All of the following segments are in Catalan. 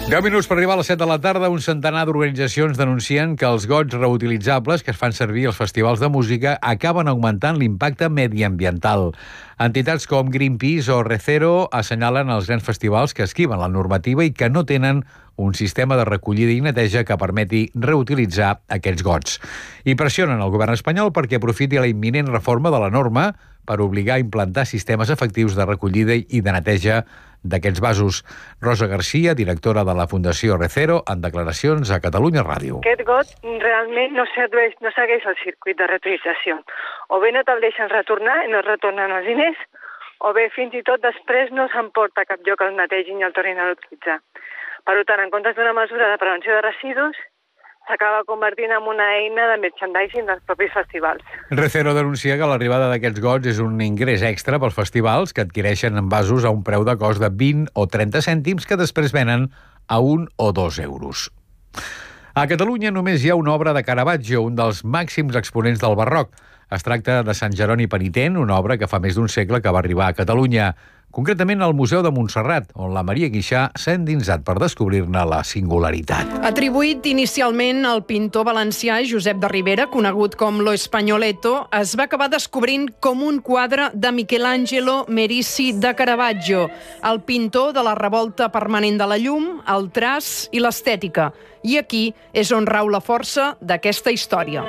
10 minuts per arribar a les 7 de la tarda. Un centenar d'organitzacions denuncien que els gots reutilitzables que es fan servir als festivals de música acaben augmentant l'impacte mediambiental. Entitats com Greenpeace o Recero assenyalen els grans festivals que esquiven la normativa i que no tenen un sistema de recollida i neteja que permeti reutilitzar aquests gots. I pressionen el govern espanyol perquè aprofiti la imminent reforma de la norma per obligar a implantar sistemes efectius de recollida i de neteja d'aquests vasos. Rosa Garcia, directora de la Fundació Recero, en declaracions a Catalunya Ràdio. Aquest got realment no segueix el circuit de reutilització. O bé no te'l deixen retornar i no es retornen els diners, o bé fins i tot després no s'emporta a cap lloc el netegin i el tornin a utilitzar. Per tant, en comptes d'una mesura de prevenció de residus, s'acaba convertint en una eina de merchandising dels propis festivals. Recero denuncia que l'arribada d'aquests gots és un ingrés extra pels festivals que adquireixen envasos a un preu de cost de 20 o 30 cèntims que després venen a 1 o 2 euros. A Catalunya només hi ha una obra de Caravaggio, un dels màxims exponents del barroc. Es tracta de Sant Jeroni Penitent, una obra que fa més d'un segle que va arribar a Catalunya, concretament al Museu de Montserrat, on la Maria Guixà s'ha endinsat per descobrir-ne la singularitat. Atribuït inicialment al pintor valencià Josep de Ribera, conegut com Lo Espagnoletto, es va acabar descobrint com un quadre de Michelangelo Merisi de Caravaggio, el pintor de la revolta permanent de la llum, el traç i l'estètica. I aquí és on rau la força d'aquesta història.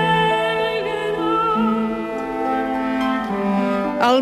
El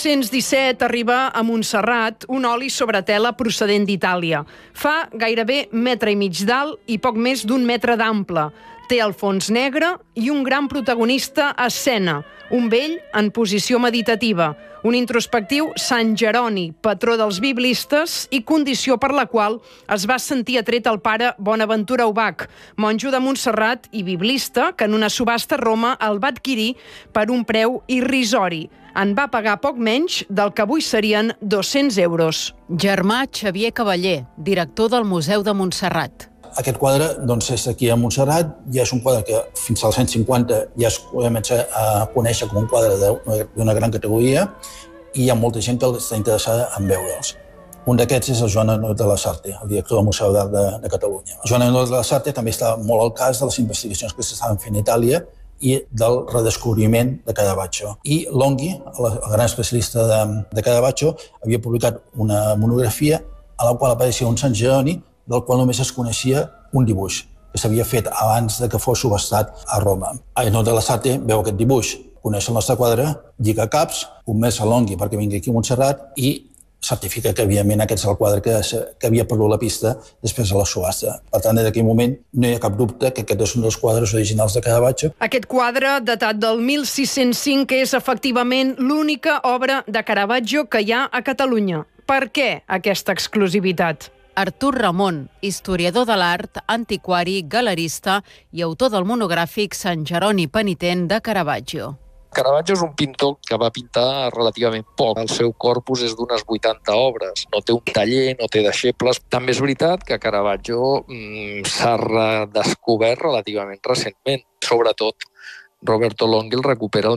1917 arriba a Montserrat un oli sobre tela procedent d'Itàlia. Fa gairebé metre i mig d'alt i poc més d'un metre d'ample. Té el fons negre i un gran protagonista a escena, un vell en posició meditativa, un introspectiu Sant Jeroni, patró dels biblistes i condició per la qual es va sentir atret el pare Bonaventura Ubach, monjo de Montserrat i biblista, que en una subhasta a Roma el va adquirir per un preu irrisori. En va pagar poc menys del que avui serien 200 euros. Germà Xavier Cavaller, director del Museu de Montserrat. Aquest quadre és aquí a Montserrat, ja és un quadre que fins als 150 ja es comença a conèixer com un quadre d'una gran categoria i hi ha molta gent que està interessada en veure'ls. Un d'aquests és el Joan Anot de la Sarte, el director del Museu d'Art de Catalunya. Joan Anot de la Sarte també està molt al cas de les investigacions que s'estaven fent a Itàlia i del redescobriment de Caravaggio. I Longhi, el gran especialista de Caravaggio, havia publicat una monografia a la qual apareixia un Sant Jeroni del qual només es coneixia un dibuix, que s'havia fet abans de que fos subhastat a Roma. Anot de la Sarte veu aquest dibuix, coneix el nostre quadre, lliga caps, convenç a Longhi perquè vingui aquí a Montserrat i certifica que, evidentment, aquest és el quadre que havia perdut la pista després de la subhasta. Per tant, en aquell moment no hi ha cap dubte que aquest és un dels quadres originals de Caravaggio. Aquest quadre, datat del 1605, és efectivament l'única obra de Caravaggio que hi ha a Catalunya. Per què aquesta exclusivitat? Artur Ramon, historiador de l'art, antiquari, galerista i autor del monogràfic Sant Jeroni Penitent de Caravaggio. Caravaggio és un pintor que va pintar relativament poc. El seu corpus és d'unes 80 obres. No té un taller, no té deixebles. També és veritat que Caravaggio s'ha redescobert relativament recentment. Sobretot, Roberto Longhi el recupera el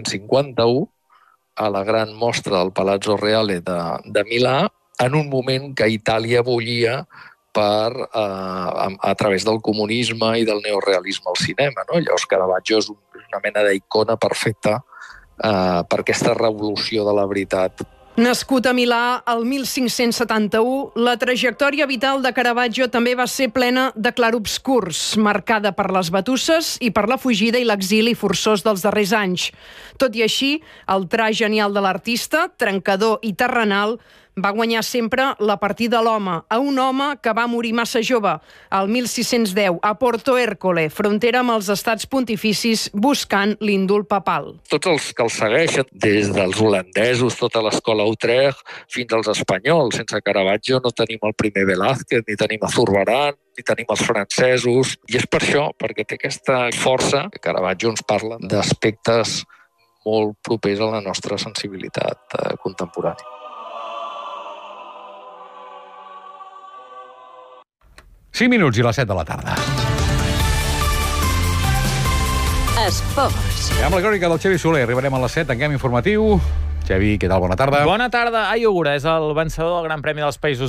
1951 a la gran mostra del Palazzo Reale de Milà, en un moment que Itàlia bullia a través del comunisme i del neorealisme al cinema. No? Llavors Caravaggio és una mena d'icona perfecta per aquesta revolució de la veritat. Nascut a Milà el 1571, la trajectòria vital de Caravaggio també va ser plena de clarobscurs, marcada per les batusses i per la fugida i l'exili forçós dels darrers anys. Tot i així, el traç genial de l'artista, trencador i terrenal, va guanyar sempre la partida a l'home, a un home que va morir massa jove, el 1610, a Porto Ercole, frontera amb els estats pontificis, buscant l'indult papal. Tots els que el segueixen, des dels holandesos, tota l'escola Utrecht, fins als espanyols, sense Caravaggio no tenim el primer Velázquez, ni tenim a Zurbarán, ni tenim els francesos, i és per això, perquè té aquesta força, que Caravaggio ens parla d'aspectes molt propers a la nostra sensibilitat contemporània. 5 minuts i les 7 de la tarda. Esports. Amb la crònica del Xavi Soler arribarem a les 7, tanquem informatiu. Xavi, què tal? Bona tarda. Bona tarda. Ai Ogura és el vencedor del Gran Premi dels Països